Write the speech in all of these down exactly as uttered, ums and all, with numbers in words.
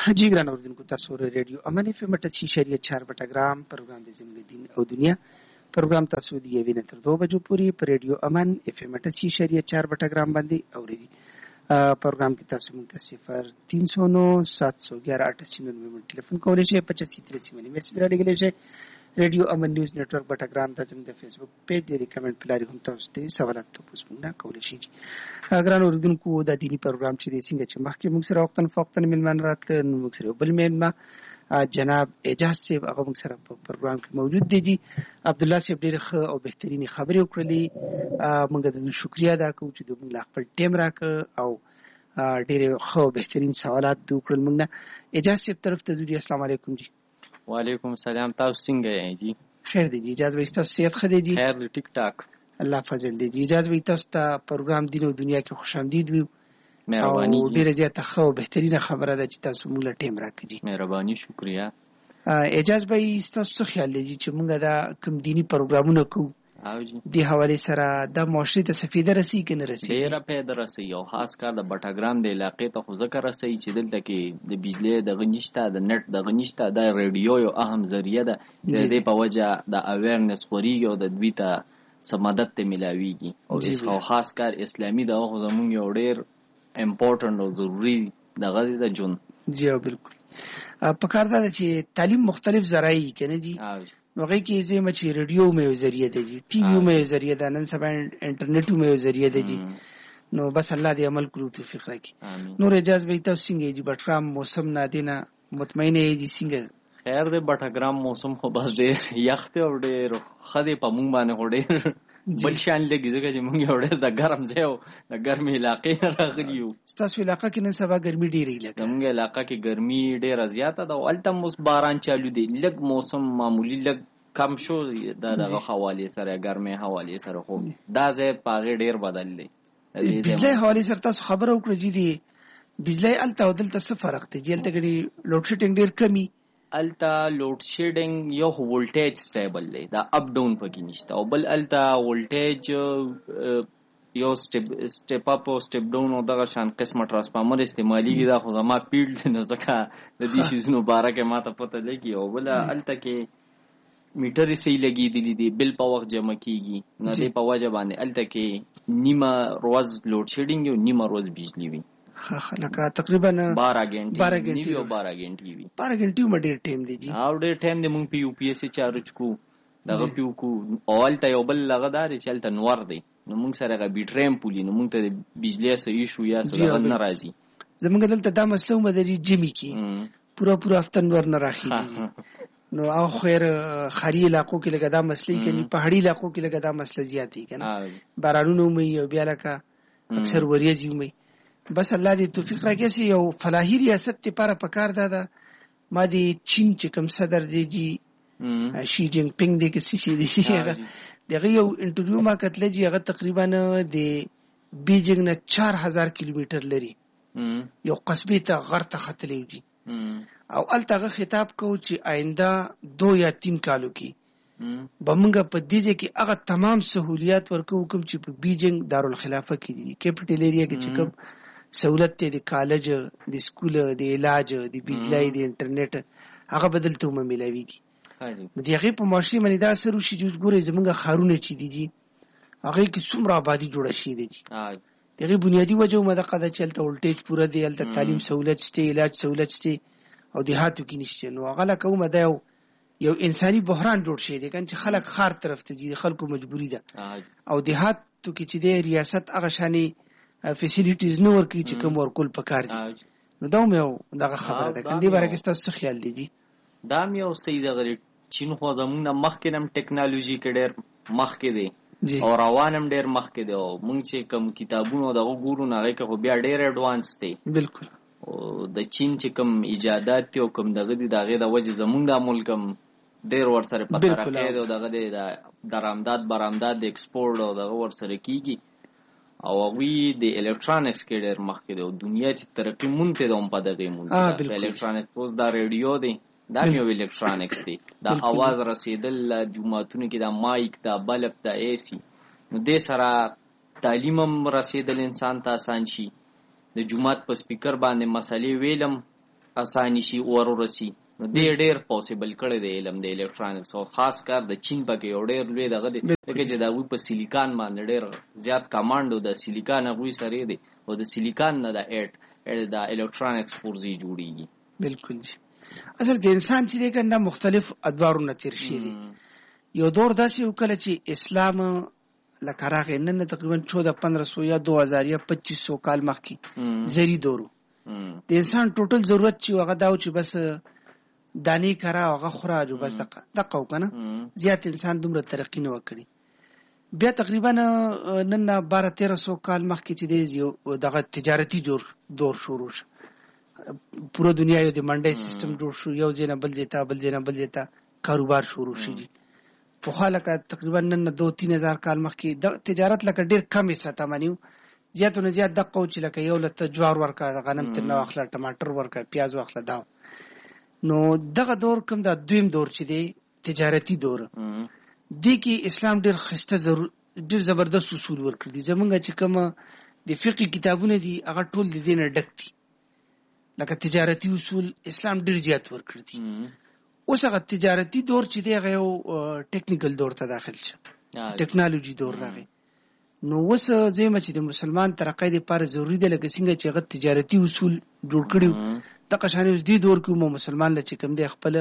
जी ګران اوریدونکو تاسو ریډیو امن اف ام اٹھاسی اشاریه چار بټګرام پروګرام د زموږ دین او دنیا پروګرام تاسو دی یوې نه تر دوه بجو پورې پر ریډیو امن اف ام اٹھاسی اشاریه چار بټګرام باندې اورئ. پروګرام کې تاسو موږ ته صفر تین سو نو سات سو گیارہ اٹھاسی ننانوے ټلیفون کولی شئ، پچاسی تراسی باندې میسج رالیږلی شئ. ریډیو امن نیوز نیټورک بټګرام ته زموږ د فیسبوک پیج دی، کمنټ په لارې هم تاسو ته سوالات تاسو موږ کولی شئ. ګران اوریدونکو د دینی پروګرام چې دی څنګه چې مخکې موږ سره وختن فوختن مېلمانه راتله، نو موږ سره بل مېلمه جناب اعجاز صاحب هغه موږ سره په پروګرام کې موجود دی. جی عبدالله صاحب ډېرې ښه او بهترینې خبرې وکړلې، موږ د دوی شکریه ادا کوو چې دوی موږ له خپل ټیم راکړه او ډېرې ښه او بهترین سوالات دوی وکړل موږ نه. اعجاز صاحب طرف ته دوی السلام علیکم. جی وعلیکم السلام، تاسو څنګه یې؟ جی خیر دی. جی اجازه وایي تاسو صحت ښه دی؟ جی خیر دی، ټیک ټاک، الله فضل دی. جی اجازه وایي تاسو ته پروګرام دین او دنیا کې خوش آمدید وي. مهرباني، او ډېره زیاته ښه او بهترینه خبره ده چې تاسو موږ له ټیم راکړئ. جی مهرباني، شکریه. اعجاز وایي ستاسو څه خیال دی چې موږ دا کوم دینی پروګرامونه کوو د حوالې سره دا معاشرې ته څه فایده رسي که نه رسي؟ ډېره فایده رسي، او خاص کار د بټګرام د علاقې ته خو ځکه رسي چې دلته کې د بجلۍ دغه نشته، د نټ دغه نشته. دا ریډیو یو اهم ذریعه ده چې د دې په وجه د اویرنس خورېږي او د دوی ته څه مدد ته میلاویږي. او خاص کار اسلامي دغه خو زمونږ یو ډېر امپورټنټ او ضروري دغه دی د ژوند. جی بالکل. په کار دا ده چې تعلیم مختلف ذرایع که نه جي، نو هغې کې زه یم چې ریډیو مې یو ذریعه ده جي، ټي وي مې یو ذریعه ده، نن سبا انټرنیټ مې یو ذریعه ده جي. نو بس الله دې عمل کړو توفیق راکړي. نور اعجاز بھائی تاسو څنګه جي؟ بټګرام موسم نه دی نه مطمئن یې جي څنګه؟ خیر دی، بټګرام موسم خو بس ډېر یخ دی او ډېر ښه دی په موږ باندې، خو ډېر بل شان لګي ځکه چې موږ یو ډېر د ګرم ځای او د ګرمې علاقې نه راغلي یو. ستاسو علاقه کې نن سبا ګرمي ډېرې لګي؟ زموږ علاقه کې ګرمي ډېره زیاته ده او هلته هم اوس باران چالو دی، لږ موسم معمولي لږ کم شو د دغه حوالې سره، ګرمۍ حوالې سره. خو دا ځای په هغې ډېر بدل دی. بجلۍ حوالې سره تاسو خبره وکړه جي، د بجلۍ هلته او دلته څه فرق دی جي؟ هلته ګڼې لوډ شیډنګ ډېر کمي؟ هلته لوډ شیډنګ یو خو ولټیج سټیبل دی، دا اپ ډاون پکې نشته، او بل هلته ولټیج یو سټیپ اپ او سټیپ ډاون او دغه شان قسمه ټرانسفارمر استعمالیږي. دا خو زما فیلډ دی نو ځکه د دې شیزونو باره کې ما ته پته لګي. او بله هلته کې میټرې صحیح لګېدلي دي، بل په وخت جمع کېږي، نو دې په وجه باندې هلته کې نیمه ورځ لوډ شیډنګ وي او نیمه ورځ بجلي وي. لکه تقریبا بارہ غنټې بارہ غنټې او بارہ غنټې وي. بارہ غنټې هم ډېر ټایم دی جی. او ډېر ټایم دی. موږ په یو پی ایس سی چارج کو دغه پیو کو، او هلته یو بل هغه دا دی چې هلته نور دی، نو موږ سره هغه بیټرۍ هم پولي، نو موږ ته د بجلۍ څه ایشو یا څه دغه نه راځي. زموږ دلته دا مسله هم ده جمي کې پوره پوره هفته نور نه راخېږي. نو او خیر ښاري علاقو کې لکه دا مسلې کوي، پهاړي علاقو کې لکه دا مسله زیاتې که نه، بارانونه وموي او بیا لکه اکثر وریځې وموي. بس الله دې توفیق راکړي. چې یو فلاحي ریاست دپاره پکار دا ده، ما د چین چې کوم صدر دی جي شي جینګ پینګ دی که څه شي دی، د هغه یو انټرویو ما کتلی جي، هغه تقریبا د بیجینګ نه چار هزار کیلومیټر لري یو قصبې ته غر ته ختلی جي. او هلته هغه خطاب کو چې آینده دو یا تین کالو کې به موږ په دې ځای کې هغه تمام سهولیات ورکوو کوم چې په بیجینګ دارالخلافه کې دي، کیپټل ایریا کې چې کوم سہولت دی د کالج، د سکول، د علاج، د بجلۍ، د انټرنیټ، هغه به دلته هم میلاویږي. نو د هغې په معاشرې باندې دا اثر وشي چې اوس ګورئ زموږ ښارونه چې دي جي، هغې کې څومره آبادي جوړه شوې ده جي. د هغې بنیادي وجه هم دغه ده چې هلته ولټیج پوره دی، هلته تعلیم سهولت شته، علاج سهولت شته، او دیهاتو کې نشته. نو هغه لکه هم دا یو یو انساني بحران جوړ شوی دی کنه چې خلک ښار طرف ته ځي، خلکو مجبوري ده. او دیهاتو کې چې دی ریاست هغه شانې فیسیلیټیز نه ورکوي چې کوم ورکول پکار دي. نو دا هم یو دغه خبره ده. کنه دې باره کې ستاسو څه خیال دی جي؟ دا هم یو صحیح دغه چین خو زموږ نه مخکې هم ټیکنالوژي کې ډېر مخکې دی او روان هم ډېر مخکې دی. او موږ چې کوم کتابونه دغه ګورو نو هغې کې خو بیا ډېر اډوانس دی. بالکل. او د چین چې کوم ایجادات دي او کوم دغه دي د هغې د وجې زموږ دا ملک هم ډېر ورسره په ترقۍ دی او دغه دی د درآمدات برآمدات د ایکسپورټ او دغه ورسره کېږي. او هغوی د الکترانکس کې ډېر مخکې دی او دنیا چې ترقي مونږ ته ده هم په دغې مونږ ته الکترانکس. اوس دا ریډیو دی، دا هم یو الکترانکس دی، دا اواز رسېدل جوماتونو کې، دا مایک، دا بلب، دا اے سی. نو دې سره تعلیم هم رسېدل انسان ته اسان شي. د جومات په سپیکر باندې مسلې ویلم اساني شي ور ورسي نو دې ډېر پوسیبل کړی دی علم د الکترونیکس او خاص کار د چین پکې یو ډېر لوی دغه دی لکه چې دا وی په سیلیکان باندې ډېر زیات کمانډو د سیلیکان غوي سره دی او د سیلیکان نه د اټ د الکترونیکس پورزي جوړیږي. بالکل جی. اصل کې انسان چې دی کنده مختلف ادوارونه تیر شي دي. یو دور داسې وکړه چې اسلام لکه راغی نن تقریبا چودہ پندرہ سو یا دو هزار یا پچیس سو کال مخکې زری دورو د انسان ټوټل ضرورت چې هغه داو چې بس دانی کرا هغه خوراجو بس دقه دقه وکنه زیات انسان دومره ترقی نه وکړي. بیا تقریبا نن بارہ تیرہ سو کال مخکې چې دی دغه تجارتي جوړ دور شروع شو. پورا دنیا یو د منډي سیستم جوړ شو، یو ځای نه بل دیتا بل ځای نه بل دیتا کاروبار شروع شي. په خاله کا تقریبا نن دو تین هزار کال مخکې د تجارت لکه ډیر کم حصہ تمنیو زیاتونه زیات دقه چې لکه یو لته جوار ورکا غنم تر نو اخلا ټماټر ورکا پیاز واخلا دا. نو دغه دور کوم دا دویم دور چې دی تجارتي دور دی کې اسلام ډیر خسته ضرور ډیر زبردست اصول ورکړي دي. زمونږ چې کوم د فقہی کتابونه دي هغه ټول د دین ډک دي لکه تجارتي اصول اسلام ډیر زیات ورکړي دي. اوس هغه تجارتي دور چې دی هغه یو ټیکنیکل دور ته داخل شو، ټیکنالوژي دور راغی. نو اوس زموږ چې د مسلمان ترقې لپاره ضروری دی لکه څنګه چې هغه تجارتي اصول جوړ کړي د قشانې اوس دی دور کې مو مسلمان لچ کوم دی خپل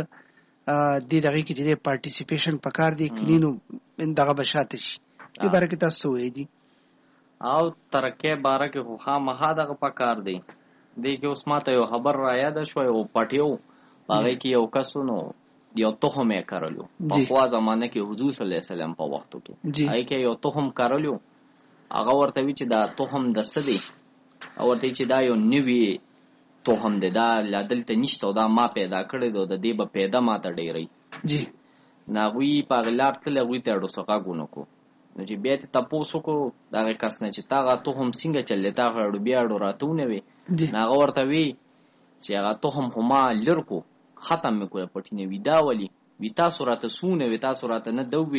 د دغه کې چې پارټیسیپیشن پکار دی کینو دغه بشات شي په باره کې تاسو وایي دي او ترقې باره کې خو خامخا دغه پکار دی. دی کې اوس ماته یو خبر را یاد شو او پټیو هغه کې یو کسونو یو تخم یې کارلو په خوا زمانه کې حضور صلی الله علیه وسلم په وختو کې هغه کې یو تخم کارلو هغه ورته وی چې دا تخم د سدي او ورته چې دا یو نوی تخم دی دا لادلته نشته دا ما پیدا کړی دی د دې به پیدا ماته ډیری جی ناوی په غلار تل غوي ته ډو سقا غونو کو نو چې بیا ته تاسو کو دا کس نه چې تاغه تخم څنګه چلې تا غړو بیا ډو راتونه وي ناغه ورته وی چې هغه تخم هما لرکو ختم میکوه پټینه وی دا ولی وی تاسو راته سونه وی تاسو راته نه دوی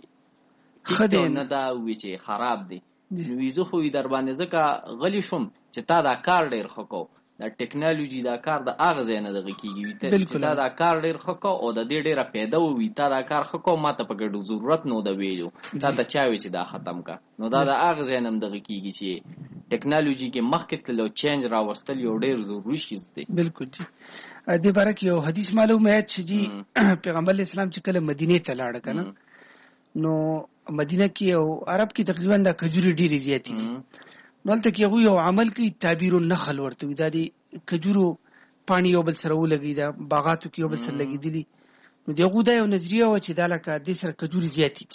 چې خدای نه دا وی چې خراب دی نو وی زه خو در باندې ځکه غلی شوم چې تا دا کار ډیر خکو دا ټیکنالوژي دا کار د اغه زینه دغه کیږي چې تا دا کار ډیر خکو او د دې ډیره پیدا وی تا دا کار خکو ماته په ګډو ضرورت نو د ویلو تا ته چاوي چې دا ختم کا نو دا د اغه زینم دغه کیږي چې ټیکنالوژي کې مخکې تلو چینج راوستل یو ډیر ضروري شی دی. بالکل جی. د باره کې یو حدیث معلومه چې جی پیغمبر اسلام چې کله مدینه ته لاړ کنه نو مدینه کې او عرب کې تقریبا د کجوري ډیری زیاتی دي نو تل کې یو عمل کوي تعبیر النخل ورته وي دا دي کجورو پانی یو بل سره ولګي دا باغاتو کې یو بل سره لګیدلی نو دغه دا یو نظریه و چې دا لکه د سره کجوري زیاتی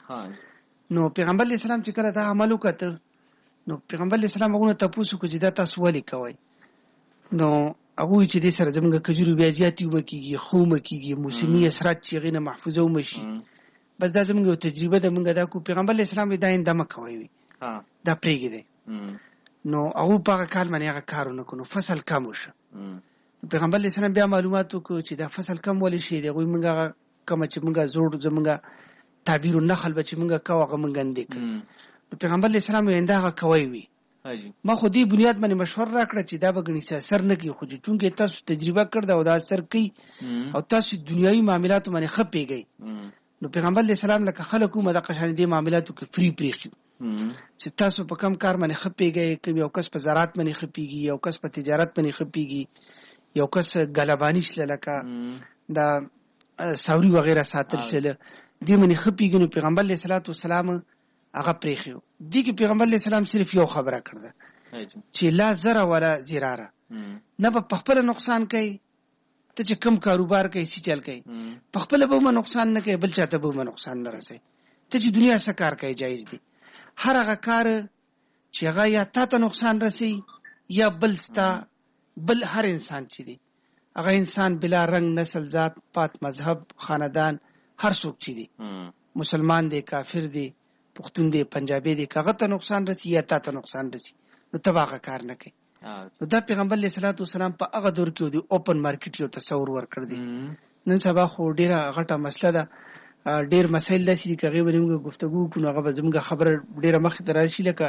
کیږي. نو پیغمبر اسلام چې کله دا عمل وکړ نو پیغمبر اسلام هغه ته پوښتنه وکړه چې دا تاسو ولې کوي نو هغه چې د سره زمونږ کجوري بیا زیاتی وکیږي خو مکیږي موسمي اثرات چې غینه محفوظه ومشي بس دا زمونږ تجربه ده مونږ دا کو پیغمبر اسلام دا اندامه کوي دا پریږي دی نو او په کال باندې هغه کارونه کوي فصل کم وشو پیغمبر اسلام بیا معلوماتو کو چې دا فصل کم ولې شي دی مونږه کوم چې مونږه زوړ زمونږه تعبیر النخل بچ مونږه کاوغه مونږ اندې پیغمبر اسلام ویندا کوي وي ما خو دې بنیاد باندې مشور راکړه چې دا بغنی اثر نه کوي خو چې تاسو تجربه کړدا او دا اثر کوي او تاسو دنیوي معاملاتو باندې خپېږئ نو پیغمبر اسلام لکه خلکو مده قشان دي معاملاتو کې فری پریخي چې تاسو په کم کار باندې خپېږئ کوم یو کس په زراعت باندې خپېږي یو کس په تجارت باندې خپېږي یو کس غلبانی شل لکه دا ساوري وغیرہ ساتل شل دي باندې خپېږي نو پیغمبر علیه الصلاۃ والسلام هغه پریخي دي کې پیغمبر علیه السلام صرف یو خبره کړه چې لا زرع ولا زراره نه په خپل نقصان کوي ته چې کم کاروبار کوي سی چل کوي په خپل به نقصان نه کوي بل چاته به نقصان نه رسي ته چې دنیا څخه کار کوي جایز دي هر هغه کار چې هغه یا ته نقصان رسي یا بل ستا بل هر انسان چې دی هغه انسان بلا رنگ نسل ذات پات مذهب خاندان هر څوک چې دی مسلمان دی کافر دی پښتون دی پنجابی دی کغه ته نقصان رسي یا ته نقصان رسي نو تباغه کار نه کوي نو دا پیغمبر علیه الصلاۃ والسلام په هغه دور کې دی اوپن مارکیټ یو تصور ورکړ دی نن سبا خو ډیره غټه مسله ده ډیر مسایل داسې دي کغه باندې موږ گفتگو کوو هغه زموږ خبره ډیره مخ ته راشي لکه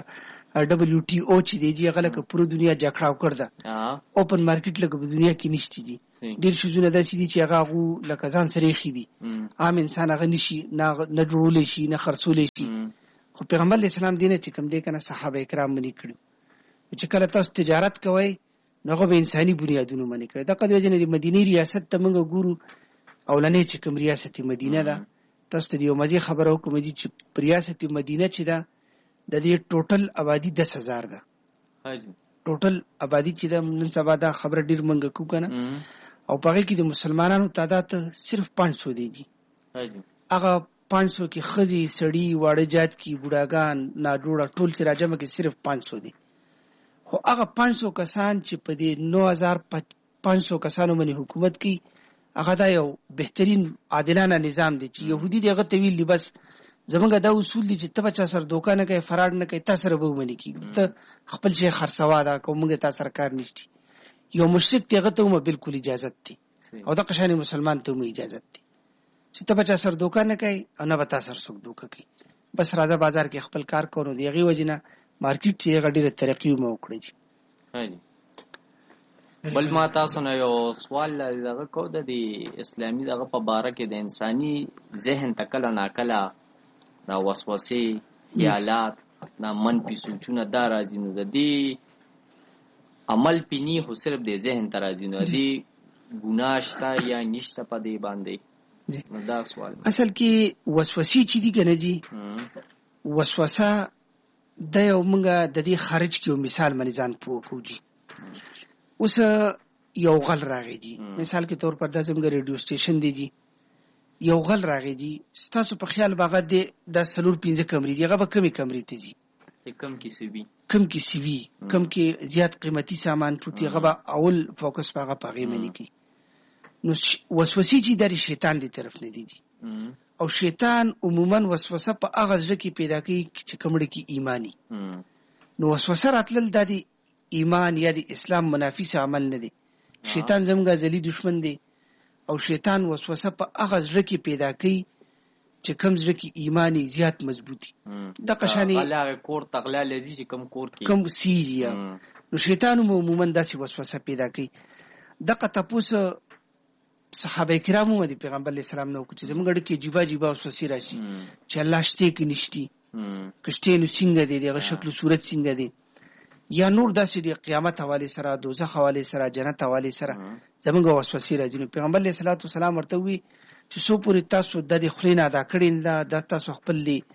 ډبلیو ټي او چې دی هغه لکه پوره دنیا جګړه وکړه اوپن مارکیټ لکه په دنیا کې نشته دي ډېر شیزونه داسې دي چې هغه هغو لکه ځان سره ایښي دي عام انسان هغه نشي نه جوړولی شي نه خرڅولی شي خو پیغمبر علیه السلام دی نه چې کوم دی که نه صحابه کرام منې کړي چې کله تاسو تجارت کوئ نو هغه به انساني بنیادونو منې کړی دغه د وجې نه د مدینې ریاست ته موږ ګورو اولنۍ چې کوم ریاست مدینه ده تاسو ته د یو مزې خبره وکړم چې په ریاست مدینه چې ده د دې ټوټل آبادي دس هزار ده ټوټل آبادي چې ده نن سبا دا خبره ډېر منګه کو که نه او په هغې کې د مسلمانانو تعداد ته صرف پانچ سو دی جي هغه پانچ سو کې ښځې سړي واړه جات کې بوډاګان ناجوړه ټول چې راجمع کې صرف پانچ سو دی خو هغه پانچ سو کسان چې په دې نو هزار پانچ سو کسانو باندې حکومت کوي هغه دا یو بهترین عادلانه نظام دی چې یهودي دی هغه ته ویل دي بس زمونږ دا اصول دي چې ته به چا سره دوکه نه کوې فراډ نه کوې تا سره به ومنې کېږي ته خپل شی خرڅوه دا که موږ تا سره کار نشتي یو مشرک دی هغه ته هم بالکل اجازت دی او دغه شانې مسلمان ته هم اجازت دی چې ته به چا سره دوکه نه کوې او نه به تا سره څوک دوکه کوي بس راځه بازار کې خپل کار کوو نو د هغې وجې نه مارکیټ چې هغه ډېره ترقي هم وکړی دي بل ما تاسو نه یو سوال دغه کو د دې اسلامي دغه په باره کې د انساني ذهن ته کله ناکله دا وسوسې خیالات دا منفي سوچونه دا راځي نو د دې عمل پینی خو صرف د ذهن ته راځي نو دې ګناه شته یا نشته په دې باندې دا سوال اصل کې وسوسې چې دي که نه جي وسوسه د یو موږ د دې خارج کې یو مثال باندې ځان پوه کړو جي اوس یو غل راغی جي مثال کې طور پر دا زموږ ریډیو سټیشن دی جي یو غل راغی جي ستاسو په خیال به هغه دا څلور پنځه کمرې دي هغه به کمې کمرې ته ځي کم کې سی وي کم کې سی وي کم کې زیات قیمتي سامان پروت هغه به اول فوکس په هغه په هغې باندې کوي نو وسوسې چې دا د شیطان دی طرف نه دي او شیطان عموما وسوسه په هغه زړه کې پیدا کوي چې کومړه کې ایمانی نو وسوسه راتلل د ایمان یا د اسلام منافي عمل نه دی شیطان زموږ ازلي دشمن دی او شیطان وسوسه په هغه زړه کې پیدا کوي چې کوم زړه کې ایمانی زیات مضبوطي دغه شانې هغه کور تغلا لذي چې کوم کور کې کوم سیریا نو شیطان عموما داسې وسوسه پیدا کوي دغه تاسو صحابه کرامو د پیغمبر علیه السلام نو چې زموږ اړه کې جیبا جیبا وسوسې راشي چې الله شته کې نشتی کشته نو څنګه دی دغه شکل صورت څنګه دی یا نور داسې د قیامت حواله سره دوزخ حواله سره جنت حواله سره زموږ وسوسې راځي پیغمبر علیه السلام ورته وی چې سو پوری تاسو د دې خلینا دا کړی دا د تاسو خپل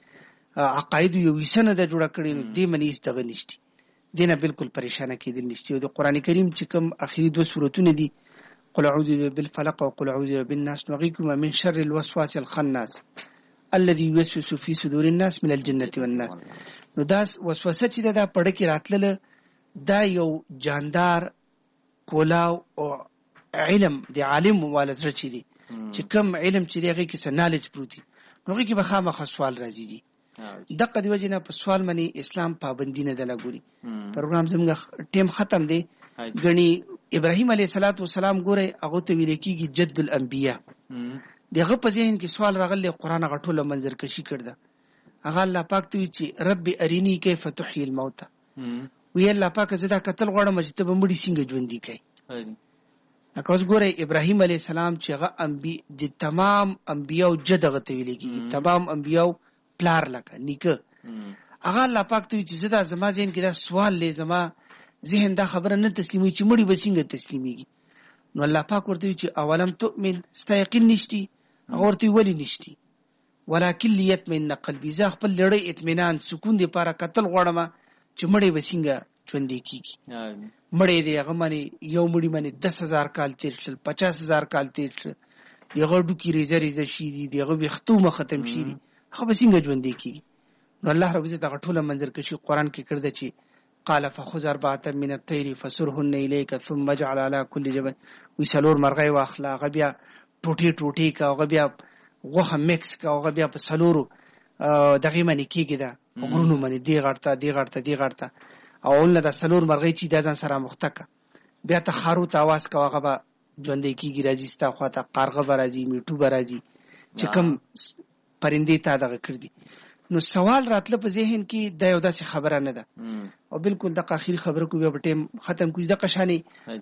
عقاید یو وسنه د جوړ کړی دی منی استغ نشتی دینه بالکل پریشانه کېدل نشتی او د قران کریم چې کوم اخیری دوه سورتونه دي قل اعوذ بالفلق وقل اعوذ بالناس نعيذكم من شر الوسواس الخناس الذي يوسوس في صدور الناس من الجنه والناس نو دا وسوسه چې دا پړه کې راتله دا یو جاندار کولاو او علم دی عالم والزر چي دي چې کوم علم چې دیغه کې څه نالج پروتي نوغه کې به خامخ سوال راځي دي دغه دی وجنه په سوال منی اسلام پابندی نه ده لګوري پروګرام زموږ ټیم ختم دی غني ابراهيم عليه السلام ګوره هغه ته ویل کېږي جد الانبیاء دغه په ذهن کې سوال راغلی قران غټوله منظر کشي کړده هغه الله پاک ته وی چې رب ارینی کیف تحیی الموتى وی الله پاک زدا قتل غوړم چې ته به مړی څنګه ژوند دی کوي لکه اوس ګوره ابراهيم عليه السلام چې هغه انبي د تمام انبیاو جدغه ته ویل کېږي تمام انبیاو پلار لکه نیکه هغه الله پاک ته وی چې زدا زما ذهن کې دا سوال لې زما ذهن دا خبره نه تسلیمي چې مړی به څنګه تسلیميږي نو الله پاک ورته وی چې اولم تؤمن استيقن نشتی ورته ولی نشتی ولکن لیتمن قلبی زه خپل لړۍ اطمینان سکون دی لپاره قتل غوړم چې مړی به څنګه ژوند کیږي مړی دی هغه باندې یو مړی باندې دس هزار کال تیر شل پچاس هزار کال تیر شل یغه ډوکی ریزه ریزه شي دي دغه وختومه ختم شي دي هغه به څنګه ژوند کیږي نو الله رب عزت هغه ټوله منظر کشي قران کې کړده چې قال فخذ أربعة من الطير فسرهن إليك ثم اجعل على كل جبل وسلور مرغۍ واخلا هغه بیا ټوټي ټوټي کا هغه بیا غوښه میکس کا هغه بیا په سلورو دغه باندې کېږي دا غرونو باندې دی غړتا دی غړتا دی غړتا او ولله د سلور مرغۍ چې د ځان سره مختکه بیا ته خارو ته आवाज کا هغه به ژوندې کېږي راځي ستا خواته قارغه به راځي میټو به راځي چې کوم پرندې ته دغه کړ دي نو سوال راتله په ذهن کې د یو داسې خبره نه ده او بالکل د اخیری خبره کو به ټیم ختم کوي د قشانی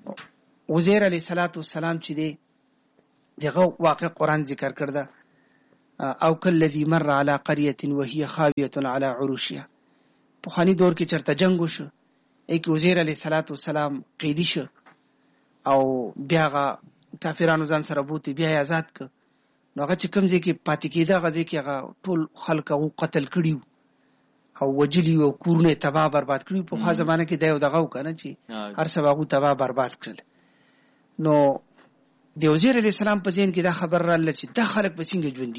وزیر علی صلوات والسلام چې دی دغه واقع قران ذکر کړدا او کلذي مر على قريه وهي خاويه على عروشها په خاني دور کې چرته جنگ وشو یک وزیر علی صلوات والسلام قیدی شو او بیا غا کافرانو ځان سره بوتي بیا آزاد ک نو هغه چې کوم ځای کې پاتې کېده هغه ځای کې هغه ټول خلک او قتل کړي او وجلی او کورونه تباہ برباد کړي په خاصه زمانه کې دا یو دغه وکنه چې هر څه هغه تباہ برباد کړل نو د وزیر علی السلام په ذهن کې دا خبر رااله چې دا خلک به څنګه ژوند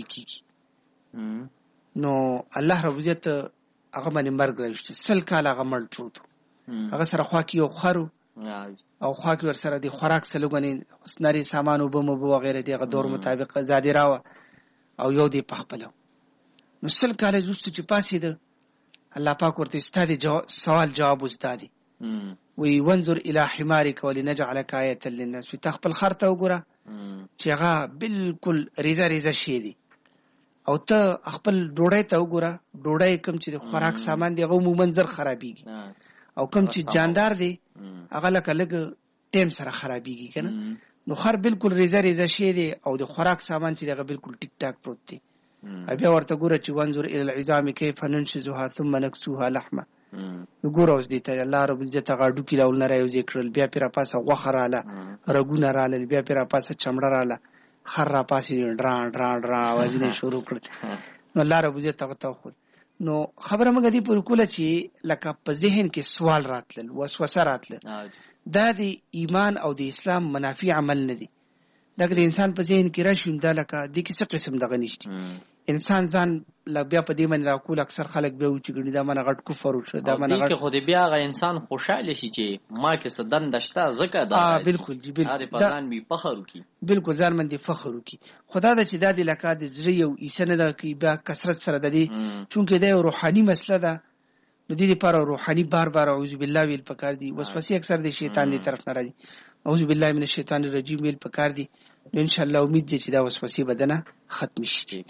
کیږي نو الله رب عزت هغه باندې مرګ راوښته سل کال هغه مړ پروت هغه سره خوا کې یو خرو او خوا کې ور سره د خوراک سلوګنې حسنري سامان او بم او وغیرہ دغه دور مطابق زادي راو او یو دی پخپلو نو سل کال جوړ چې پاسې ده الله پاک ورته ستاسو جواب سوال جواب وستادي وی وانظر الى حمارك ولنجعلك آية للناس في تخپل خرته وګوره چې هغه بالکل ریزه ریزه شي دي او ته خپل ډوډۍ ته وګوره ډوډۍ کوم چې خوراک سامان دی هغه مو منظر خرابيږي او کوم چې جاندار دی هغه لکه لګ ټیم سره خرابيږي کنه نو خر بالکل ریزه ریزه شي دي او د خوراک سامان چې هغه بالکل ټیک ټاک پروت دی بیا ورته ګوره چې وانظر الى العظام كيف ننشزها ثم نكسوها لحمه وګوره اوس دې ته الله رب عزت غاډو کې لاول نه رايو ذکر بیا پیرا پاسه غوخه رااله رګونه رااله بیا پیرا پاسه چمړه رااله خر را پاسه ډران ډران ډران आवाज نه شروع کړ نو الله رب عزت هغه خو نو خبره موږ دې پر کوله چې لکه په ذهن کې سوال راتل وسوسه راتل دا د ایمان او د اسلام منافع عمل نه دي دا د انسان په ذهن کې راشي دا لکه د کیسه قسم دغه نشته انسان ځان ل بیا په دې باندې راکول اکثر خلک به و چې ګڼي دا من غټ کفر وشو دا من غټ خو دې بیا غ انسان خوشاله شي چې ما کې صدن دشته زکه دا اه بالکل جی بالکل دا پردان به فخر وکي بالکل ځان باندې فخر وکي خدا د چې د دې لکه د زړه یو ایسه نه ده کې بیا کثرت سره د دې چونکه دا روحاني مسله ده نو دې لپاره روحاني بار بار اعوذ بالله ویل پکار دي وسوسه اکثر د شیطان دی طرف نه راځي اعوذ بالله من الشیطان الرجیم ویل پکار دي ان شاء الله امید دي چې دا وسوسه بدنه ختم شي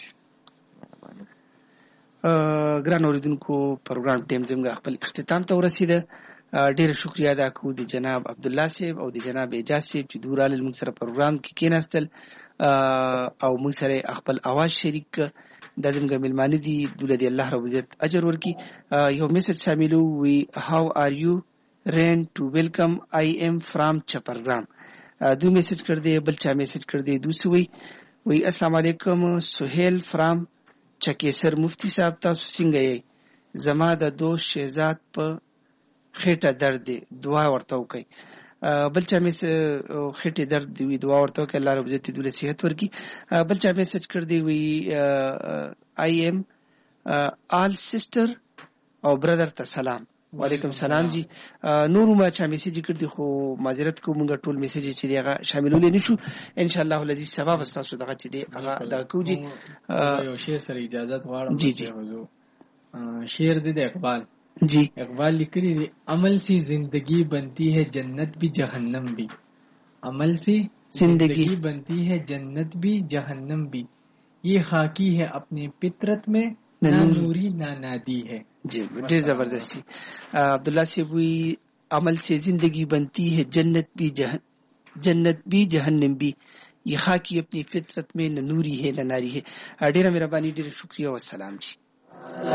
ګران اوریدونکو پروګرام ټیم زموږ خپل اختتام ته ورسیده ډیر شکریا ادا کوم د جناب عبد الله صاحب او د جناب اجاز صاحب چې دورال موږ سره پروګرام کې کېناستل او موږ سره خپل اواز شریک د زموږ ملمانه دي د الله رب عزت اجر ورکي یو میسج شاملو وی هاو ار یو رین ټو ویلکم آی ایم فرام چپرګرام دو میسج کړ دې بل چا میسج کړ دې دوسوي وی السلام علیکم سہیل فرام چکیسر مفتی صاحب تاسو څنګه یې زما د دوست شهزاد په خېټه درد دی دعا ورته وکي بل چا مې خېټه درد دی دعا ورته وکي الله رب عزت دې صحت ورکي بل چا میسج کړ دی وی آی ایم آل سسٹر او برادر ته سلام وعلیکم سلام جی نور ما چا میسج کړ دی خو معذرت کوم موږ ټول میسج چې دیغه شاملول نه شو ان شاء الله الذي سبب تاسو دغه چې دی هغه دا کو جی یو شعر سره اجازه غواړم جی جی شعر دی د اقبال جی اقبال لیکلی دی عمل سے زندگی بنتی ہے جنت بھی جہنم بھی عمل سے زندگی بنتی ہے جنت بھی جہنم بھی یہ خاکی ہے اپنے فطرت میں نہ نوری نہ نادی ہے جی ډیر زبردست عبد الله سی وی عمل سے زندگی بنتی ہے جنت بھی جنت بھی جہنم بھی یہ خاکی اپنی فطرت میں نہ نوری ہے نہ ناری ہے ډیر مهرباني ډیر شکریہ والسلام جی